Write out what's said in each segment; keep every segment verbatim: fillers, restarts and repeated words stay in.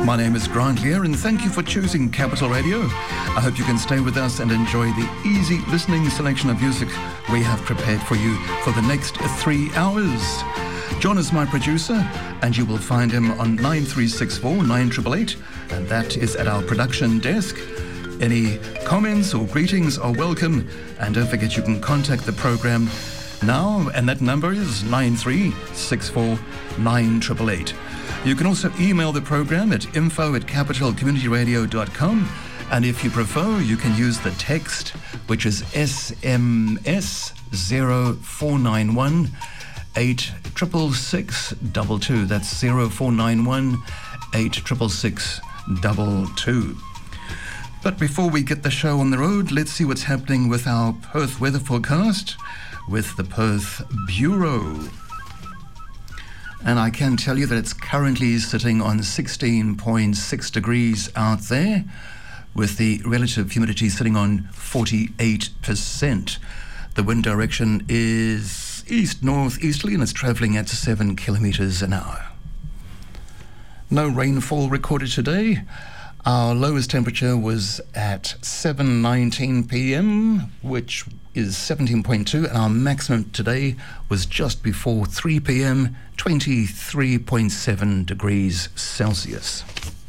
My name is Grant Lear, and thank you for choosing Capital Radio. I hope you can stay with us and enjoy the easy listening selection of music we have prepared for you for the next three hours. John is my producer, and you will find him on nine three six four, nine eight eight eight, and that is at our production desk. Any comments or greetings are welcome, and don't forget you can contact the program now, and that number is nine three six four, nine eight eight eight. You can also email the program at info at capital community radio dot com, and if you prefer, you can use the text, which is S M S zero four nine one eight six six six two two. That's zero four nine one eight six six six two two. But before we get the show on the road, let's see what's happening with our Perth weather forecast with the Perth Bureau. And I can tell you that it's currently sitting on sixteen point six degrees out there, with the relative humidity sitting on forty-eight percent. The wind direction is east-northeasterly, and it's travelling at seven kilometres an hour. No rainfall recorded today. Our lowest temperature was at seven nineteen p.m, which is seventeen point two, and our maximum today was just before three p.m, twenty-three point seven degrees Celsius.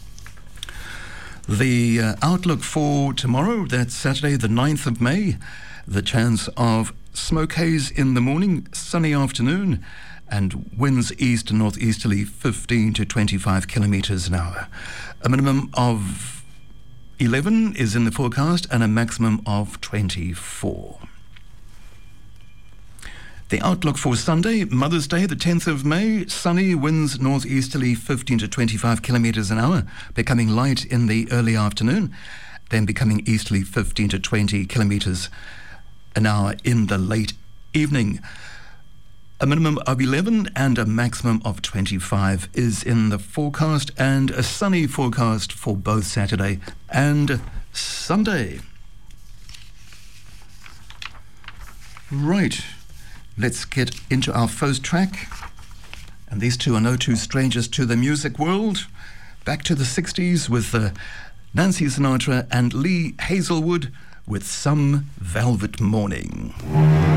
The uh, outlook for tomorrow, that's Saturday the ninth of May, the chance of smoke haze in the morning, sunny afternoon, and winds east and northeasterly fifteen to twenty-five kilometres an hour. A minimum of eleven is in the forecast and a maximum of twenty-four. The outlook for Sunday, Mother's Day, the tenth of May, sunny, winds northeasterly fifteen to twenty-five kilometres an hour, becoming light in the early afternoon, then becoming easterly fifteen to twenty kilometres an hour in the late evening. A minimum of eleven and a maximum of twenty-five is in the forecast, and a sunny forecast for both Saturday and Sunday. Right, let's get into our first track. And these two are no two strangers to the music world. Back to the sixties with uh, Nancy Sinatra and Lee Hazelwood with Some Velvet Morning.